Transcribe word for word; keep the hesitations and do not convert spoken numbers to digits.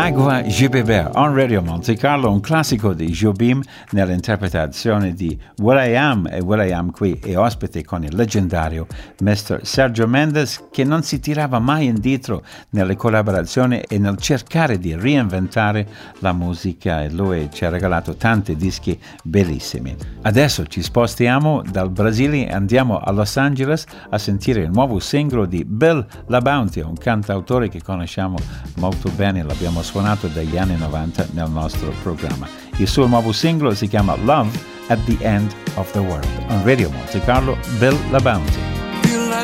Agua Je Beber on Radio Monte Carlo, un classico di Jobim nell'interpretazione di Will I Am, e Will I Am qui è ospite con il leggendario mister Sergio Mendes, che non si tirava mai indietro nelle collaborazioni e nel cercare di reinventare la musica, e lui ci ha regalato tanti dischi bellissimi. Adesso ci spostiamo dal Brasile e andiamo a Los Angeles a sentire il nuovo singolo di Bill LaBounty, un cantautore che conosciamo molto bene, l'abbiamo suonato dagli anni novanta nel nostro programma. Il suo nuovo singolo si chiama Love at the End of the World. On Radio Monte Carlo, Bill LaBounty.